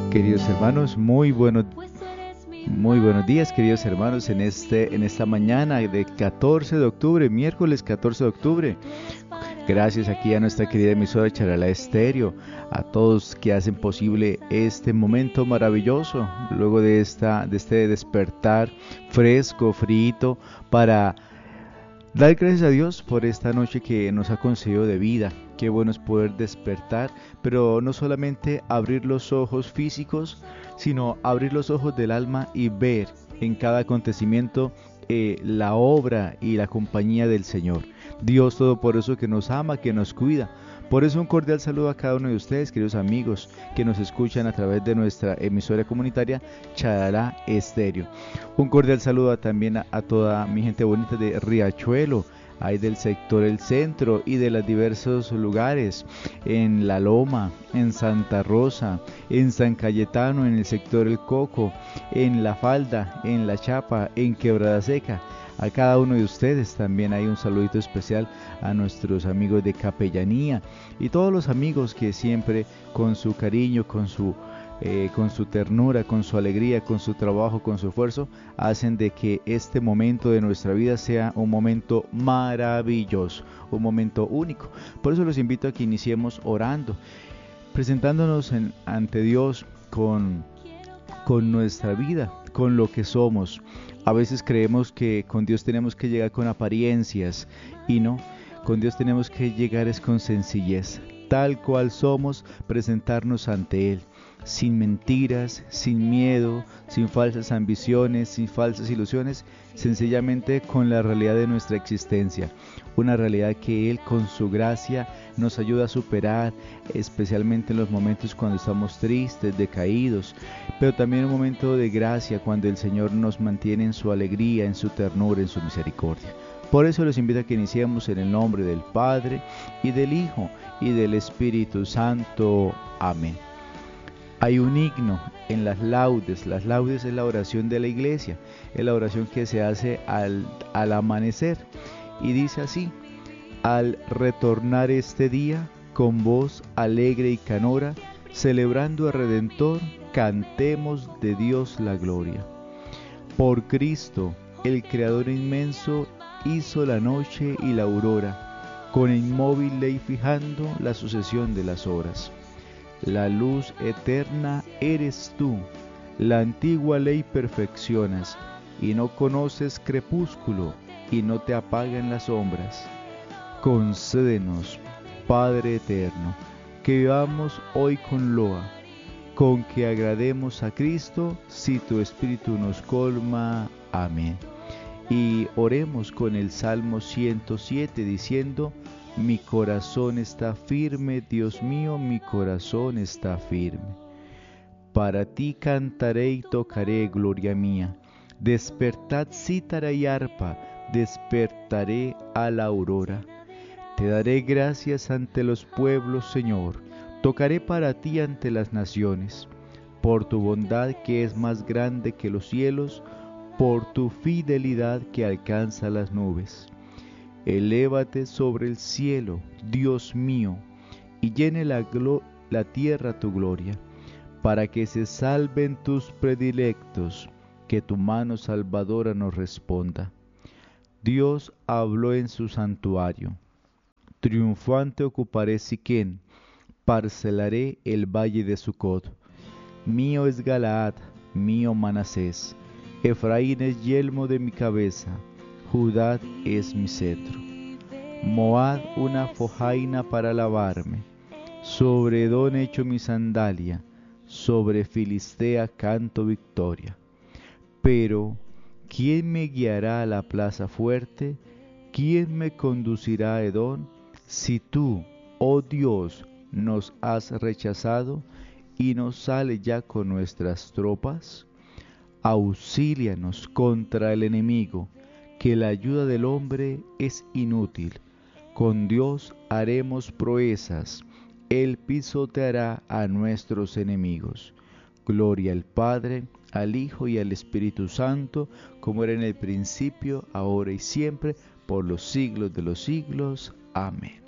Queridos hermanos, muy buenos días, queridos hermanos, en esta mañana de 14 de octubre, miércoles 14 de octubre. Gracias aquí a nuestra querida emisora Charalá Estéreo, a todos que hacen posible este momento maravilloso, luego de este despertar fresco, frito, para dar gracias a Dios por esta noche que nos ha concedido de vida. Qué bueno es poder despertar, pero no solamente abrir los ojos físicos, sino abrir los ojos del alma y ver en cada acontecimiento la obra y la compañía del Señor. Dios Todopoderoso que nos ama, que nos cuida. Por eso un cordial saludo a cada uno de ustedes, queridos amigos, que nos escuchan a través de nuestra emisora comunitaria Charalá Estéreo. Un cordial saludo también a toda mi gente bonita de Riachuelo, hay del sector El Centro y de los diversos lugares, en La Loma, en Santa Rosa, en San Cayetano, en el sector El Coco, en La Falda, en La Chapa, en Quebrada Seca. A cada uno de ustedes también hay un saludito especial a nuestros amigos de Capellanía y todos los amigos que siempre con su cariño, con su ternura, con su alegría, con su trabajo, con su esfuerzo, hacen de que este momento de nuestra vida sea un momento maravilloso, un momento único. Por eso los invito a que iniciemos orando, presentándonos ante Dios con nuestra vida, con lo que somos. A veces creemos que con Dios tenemos que llegar con apariencias y no, con Dios tenemos que llegar es con sencillez, tal cual somos, presentarnos ante Él, sin mentiras, sin miedo, sin falsas ambiciones, sin falsas ilusiones, sencillamente con la realidad de nuestra existencia, una realidad que Él con su gracia nos ayuda a superar, especialmente en los momentos cuando estamos tristes, decaídos, pero también en un momento de gracia cuando el Señor nos mantiene en su alegría, en su ternura, en su misericordia. Por eso les invito a que iniciemos en el nombre del Padre, y del Hijo, y del Espíritu Santo. Amén. Hay un himno en las laudes es la oración de la iglesia, es la oración que se hace al amanecer, y dice así: al retornar este día, con voz alegre y canora, celebrando al Redentor, cantemos de Dios la gloria. Por Cristo, el Creador inmenso, hizo la noche y la aurora, con inmóvil ley fijando la sucesión de las horas. La luz eterna eres tú, la antigua ley perfeccionas, y no conoces crepúsculo, y no te apagan las sombras. Concédenos, Padre eterno, que vivamos hoy con loa, con que agrademos a Cristo, si tu Espíritu nos colma. Amén. Y oremos con el Salmo 107 diciendo: mi corazón está firme, Dios mío, mi corazón está firme. Para ti cantaré y tocaré, gloria mía. Despertad cítara y arpa, despertaré a la aurora. Te daré gracias ante los pueblos, Señor. Tocaré para ti ante las naciones. Por tu bondad que es más grande que los cielos, por tu fidelidad que alcanza las nubes. Elévate sobre el cielo, Dios mío, y llene la tierra tu gloria, para que se salven tus predilectos, que tu mano salvadora nos responda. Dios habló en su santuario. Triunfante ocuparé Siquén, parcelaré el valle de Sucot. Mío es Galaad, mío Manasés, Efraín es yelmo de mi cabeza, Judá es mi cetro. Moab una fojaina para lavarme, sobre Edom echo mi sandalia, sobre Filistea canto victoria. Pero, ¿quién me guiará a la plaza fuerte? ¿Quién me conducirá a Edom? Si tú, oh Dios, nos has rechazado y nos sale ya con nuestras tropas, auxílianos contra el enemigo, que la ayuda del hombre es inútil. Con Dios haremos proezas, Él pisoteará a nuestros enemigos. Gloria al Padre, al Hijo y al Espíritu Santo, como era en el principio, ahora y siempre, por los siglos de los siglos. Amén.